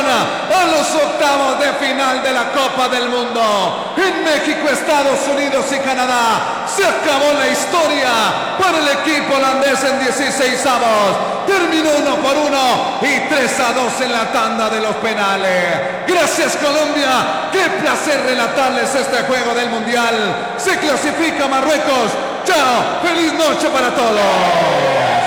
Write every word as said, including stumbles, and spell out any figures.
a los octavos de final de la Copa del Mundo. En México, Estados Unidos y Canadá se acabó la historia para el equipo holandés en dieciséis avos. Terminó uno por uno y tres a dos en la tanda de los penales. Gracias, Colombia. Qué placer relatarles este juego del Mundial. Se clasifica Marruecos. Chao. Feliz noche para todos.